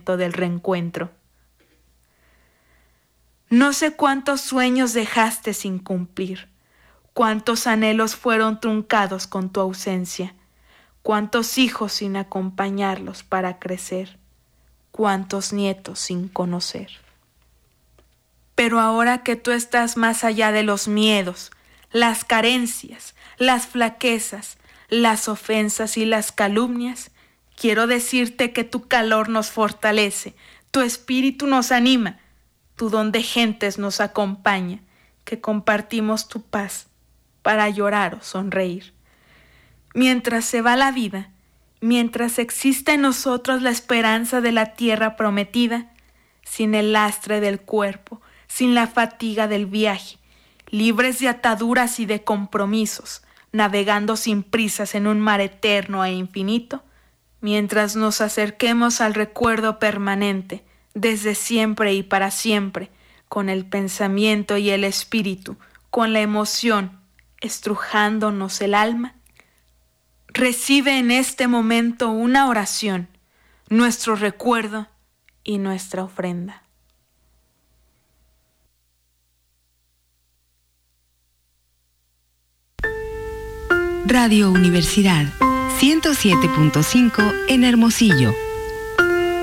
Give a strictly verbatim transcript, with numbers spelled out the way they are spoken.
momento del reencuentro. No sé cuántos sueños dejaste sin cumplir, cuántos anhelos fueron truncados con tu ausencia, cuántos hijos sin acompañarlos para crecer, cuántos nietos sin conocer. Pero ahora que tú estás más allá de los miedos, las carencias, las flaquezas, las ofensas y las calumnias, quiero decirte que tu calor nos fortalece, tu espíritu nos anima, tu don de gentes nos acompaña, que compartimos tu paz para llorar o sonreír. Mientras se va la vida, mientras existe en nosotros la esperanza de la tierra prometida, sin el lastre del cuerpo, sin la fatiga del viaje, libres de ataduras y de compromisos, navegando sin prisas en un mar eterno e infinito, mientras nos acerquemos al recuerdo permanente, desde siempre y para siempre, con el pensamiento y el espíritu, con la emoción, estrujándonos el alma, recibe en este momento una oración, nuestro recuerdo y nuestra ofrenda. Radio Universidad ciento siete punto cinco en Hermosillo.